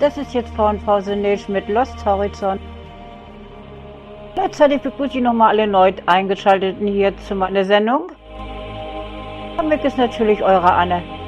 Das ist jetzt Frau Senage mit Lost Horizon. Gleichzeitig begrüße ich nochmal alle neu eingeschalteten hier zu meiner Sendung. Damit ist natürlich eure Anne.